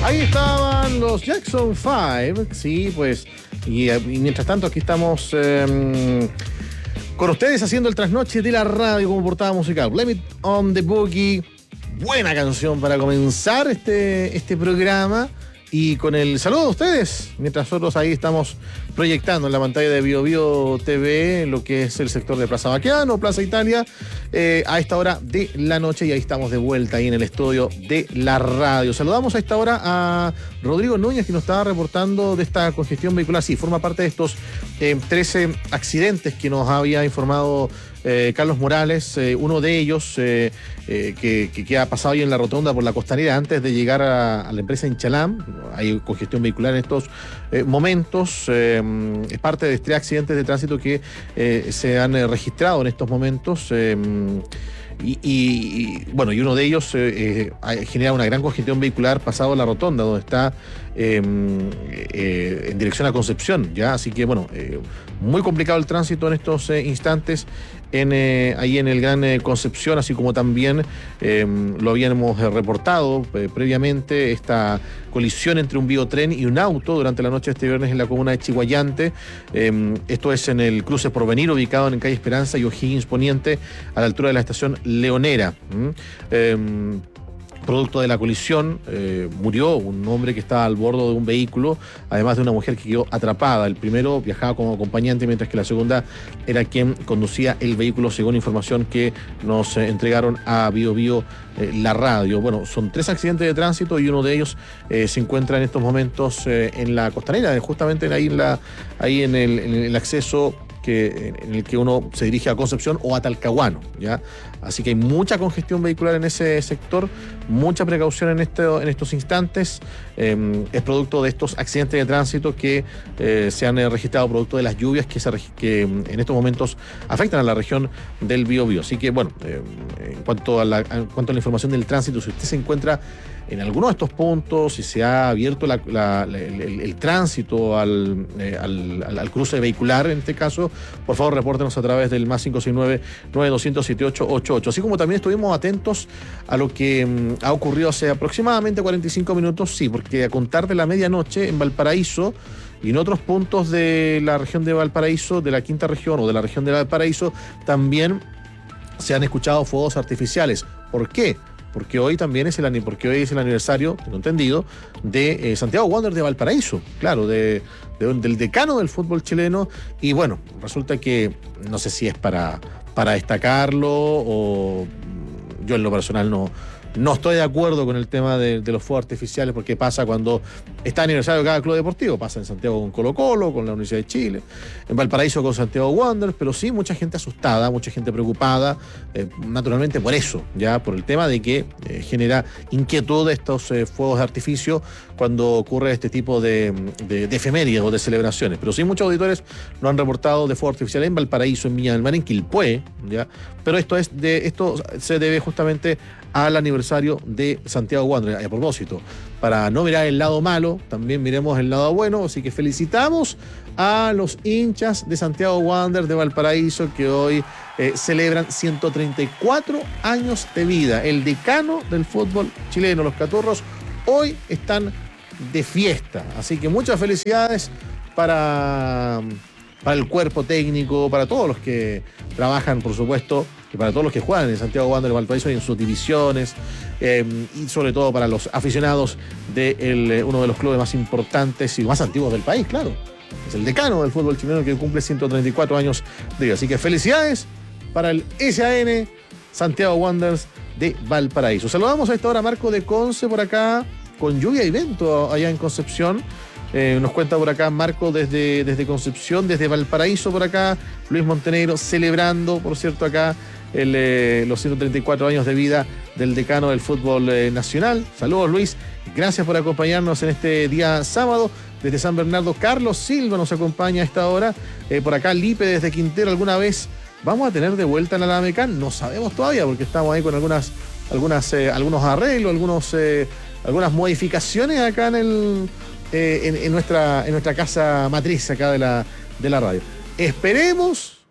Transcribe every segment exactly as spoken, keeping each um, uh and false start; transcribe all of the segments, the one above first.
Ahí estaban los Jackson Five, sí, pues, y, y mientras tanto aquí estamos eh, con ustedes haciendo el trasnoche de la radio como portada musical. Blame It on the Boogie, buena canción para comenzar este, este programa. Y con el saludo de ustedes, mientras nosotros ahí estamos proyectando en la pantalla de Bio Bio T V lo que es el sector de Plaza Baqueano, Plaza Italia, eh, a esta hora de la noche, y ahí estamos de vuelta ahí en el estudio de la radio. Saludamos a esta hora a Rodrigo Núñez, que nos estaba reportando de esta congestión vehicular. Sí, forma parte de estos eh, trece accidentes que nos había informado Eh, Carlos Morales, eh, uno de ellos eh, eh, que, que, que ha pasado ahí en la rotonda por la Costanera antes de llegar a, a la empresa Inchalam. Hay congestión vehicular en estos eh, momentos. Eh, es parte de tres accidentes de tránsito que eh, se han eh, registrado en estos momentos. Eh, Y, y, y bueno, y uno de ellos eh, eh, genera una gran congestión vehicular pasado la rotonda, donde está eh, eh, en dirección a Concepción, ¿ya? Así que bueno, eh, muy complicado el tránsito en estos eh, instantes en, eh, ahí en el Gran eh, Concepción, así como también eh, lo habíamos eh, reportado eh, previamente, esta colisión entre un biotren y un auto durante la noche de este viernes en la comuna de Chiguayante. Eh, esto es en el cruce Porvenir, ubicado en calle Esperanza y O'Higgins Poniente, a la altura de la estación Leonera. ¿Mm? Eh, Producto de la colisión, eh, murió un hombre que estaba al bordo de un vehículo, además de una mujer que quedó atrapada. El primero viajaba como acompañante, mientras que la segunda era quien conducía el vehículo, según información que nos eh, entregaron a Bio Bio eh, la radio. Bueno, son tres accidentes de tránsito y uno de ellos eh, se encuentra en estos momentos eh, en la Costanera, justamente ahí en, la, ahí en, el, en el acceso que, en el que uno se dirige a Concepción o a Talcahuano, ¿ya? Así que hay mucha congestión vehicular en ese sector, mucha precaución en, este, en estos instantes. Eh, es producto de estos accidentes de tránsito que eh, se han eh, registrado producto de las lluvias que, se, que en estos momentos afectan a la región del Biobío. Así que bueno, eh, en, cuanto a la, en cuanto a la información del tránsito, si usted se encuentra en alguno de estos puntos, si se ha abierto la, la, la, el, el, el tránsito al, eh, al, al, al cruce vehicular, en este caso, por favor repórtenos a través del más cinco seis nueve, nueve dos cero, siete ocho ocho ocho. Así como también estuvimos atentos a lo que um, ha ocurrido hace aproximadamente cuarenta y cinco minutos, sí, porque a contar de la medianoche en Valparaíso y en otros puntos de la región de Valparaíso, de la quinta región o de la región de Valparaíso, también se han escuchado fuegos artificiales. ¿Por qué? Porque hoy también es el, porque hoy es el aniversario, tengo entendido, de eh, Santiago Wanderers de Valparaíso, claro, de, de, del decano del fútbol chileno. Y bueno, resulta que no sé si es para, para destacarlo o yo en lo personal no, no estoy de acuerdo con el tema de, de los fuegos artificiales, porque pasa cuando está aniversario de cada club deportivo. Pasa en Santiago con Colo Colo, con la Universidad de Chile, en Valparaíso con Santiago Wanderers, pero sí mucha gente asustada, mucha gente preocupada, eh, naturalmente por eso, ya por el tema de que eh, genera inquietud estos eh, fuegos de artificio cuando ocurre este tipo de, de, de efemérides o de celebraciones. Pero sí muchos auditores lo han reportado de fuegos artificiales en Valparaíso, en Viña del Mar, en Quilpué, ya, pero esto es de esto se debe justamente al aniversario de Santiago Wanderers. Y a propósito, para no mirar el lado malo, también miremos el lado bueno, así que felicitamos a los hinchas de Santiago Wanderers de Valparaíso, que hoy eh, celebran ciento treinta y cuatro años de vida. El decano del fútbol chileno, los Caturros, hoy están de fiesta, así que muchas felicidades para, para el cuerpo técnico, para todos los que trabajan, por supuesto, y para todos los que juegan en Santiago Wanderers de Valparaíso y en sus divisiones, eh, y sobre todo para los aficionados de el, eh, uno de los clubes más importantes y más antiguos del país, claro. Es el decano del fútbol chileno, que cumple ciento treinta y cuatro años de vida. Así que felicidades para el S A N Santiago Wanderers de Valparaíso. Saludamos a esta hora a Marco de Conce por acá, con lluvia y viento allá en Concepción. Eh, nos cuenta por acá Marco desde, desde Concepción, desde Valparaíso por acá, Luis Montenegro celebrando, por cierto, acá el, eh, los ciento treinta y cuatro años de vida del decano del fútbol eh, nacional. Saludos, Luis, gracias por acompañarnos en este día sábado. Desde San Bernardo, Carlos Silva nos acompaña a esta hora. Eh, por acá Lipe desde Quintero. ¿Alguna vez vamos a tener de vuelta en la Alamecán? No sabemos todavía, porque estamos ahí con algunas, algunas, eh, algunos arreglos, algunos, eh, algunas modificaciones acá en el eh, en, en, nuestra, en nuestra casa matriz acá de la, de la radio. Esperemos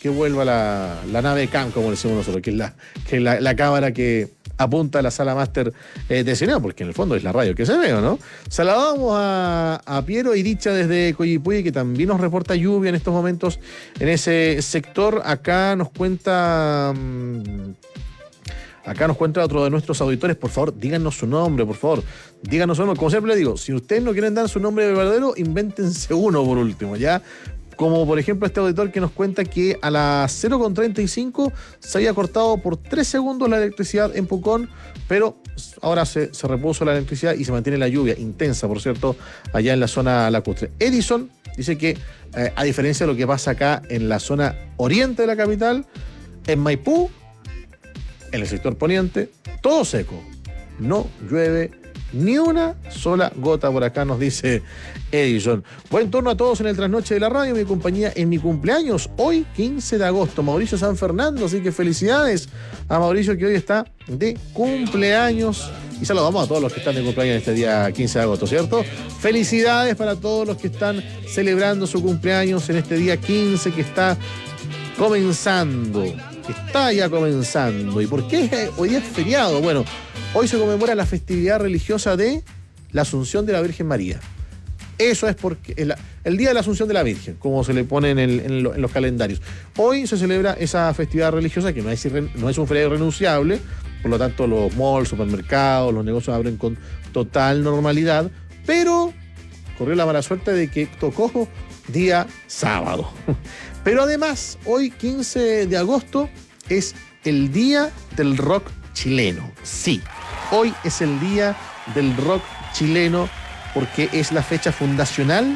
que vuelva la, la nave cam, como decimos nosotros, que es la, que es la, la cámara que apunta a la sala máster eh, de cine, porque en el fondo es la radio que se ve, ¿no? Saludamos a, a Piero Iricha desde Coyipulli, que también nos reporta lluvia en estos momentos en ese sector. Acá nos cuenta... Mmm, Acá nos cuenta otro de nuestros auditores. Por favor, díganos su nombre, por favor. Díganos su nombre. Como siempre le digo, si ustedes no quieren dar su nombre verdadero, invéntense uno por último, ¿ya? Como por ejemplo este auditor que nos cuenta que a las cero con treinta y cinco se había cortado por tres segundos la electricidad en Pucón, pero ahora se, se repuso la electricidad y se mantiene la lluvia intensa, por cierto, allá en la zona lacustre. Edison dice que, eh, a diferencia de lo que pasa acá en la zona oriente de la capital, en Maipú, en el sector poniente, todo seco. No llueve ni una sola gota por acá, nos dice Edison. Buen turno a todos en el Trasnoche de la Radio, mi compañía en mi cumpleaños, hoy quince de agosto, Mauricio San Fernando, así que felicidades a Mauricio que hoy está de cumpleaños. Y saludamos a todos los que están de cumpleaños en este día quince de agosto, ¿cierto? Felicidades para todos los que están celebrando su cumpleaños en este día quince que está comenzando. Está ya comenzando. ¿Y por qué hoy día es feriado? Bueno, hoy se conmemora la festividad religiosa de la Asunción de la Virgen María. Eso es porque el, el Día de la Asunción de la Virgen, como se le pone en, el, en, lo, en los calendarios. Hoy se celebra esa festividad religiosa que no es, no es un feriado irrenunciable, por lo tanto los malls, supermercados, los negocios abren con total normalidad, pero corrió la mala suerte de que tocó día sábado. Pero además, hoy quince de agosto es el Día del Rock Chileno. Sí, hoy es el Día del Rock Chileno porque es la fecha fundacional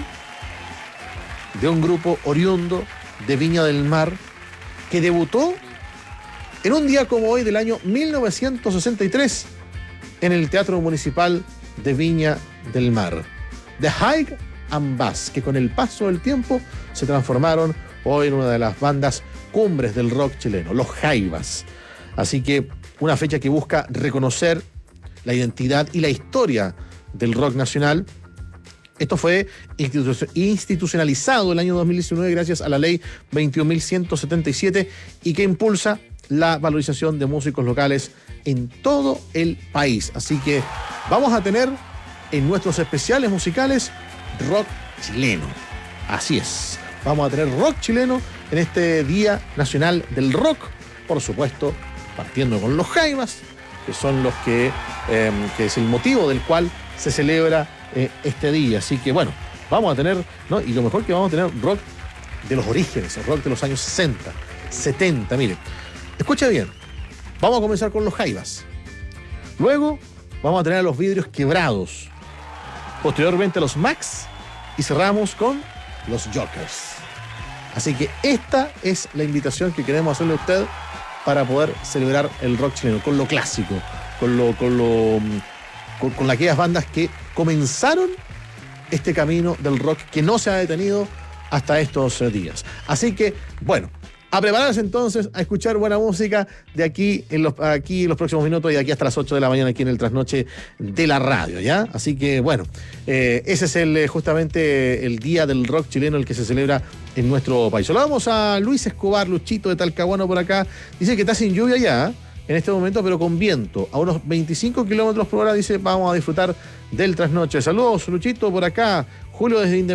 de un grupo oriundo de Viña del Mar que debutó en un día como hoy del año mil novecientos sesenta y tres en el Teatro Municipal de Viña del Mar. The High and Bass, que con el paso del tiempo se transformaron hoy en una de las bandas cumbres del rock chileno, los Jaivas. Así que una fecha que busca reconocer la identidad y la historia del rock nacional. Esto fue institucionalizado el año dos mil diecinueve gracias a la ley veintiún mil ciento setenta y siete y que impulsa la valorización de músicos locales en todo el país. Así que vamos a tener en nuestros especiales musicales rock chileno. Así es. Vamos a tener rock chileno en este Día Nacional del Rock, por supuesto, partiendo con los Jaivas, que son los que, eh, que es el motivo del cual se celebra eh, este día. Así que bueno, vamos a tener, ¿no? Y lo mejor que vamos a tener rock de los orígenes, el rock de los años sesenta, setenta, mire. Escucha bien, vamos a comenzar con los Jaivas. Luego vamos a tener a los Vidrios Quebrados. Posteriormente a los Max y cerramos con los Jokers. Así que esta es la invitación que queremos hacerle a usted para poder celebrar el rock chileno, con lo clásico, con lo, con lo, con, con aquellas bandas que comenzaron este camino del rock que no se ha detenido hasta estos días. Así que, bueno, a prepararse entonces a escuchar buena música de aquí en los, aquí en los próximos minutos y de aquí hasta las ocho de la mañana aquí en el Trasnoche de la Radio, ¿ya? Así que, bueno, eh, ese es el justamente el Día del Rock Chileno, el que se celebra en nuestro país. Saludamos a Luis Escobar, Luchito de Talcahuano por acá. Dice que está sin lluvia ya, ¿eh? En este momento, pero con viento. A unos veinticinco kilómetros por hora, dice, vamos a disfrutar del Trasnoche. Saludos, Luchito, por acá. Julio desde Independencia.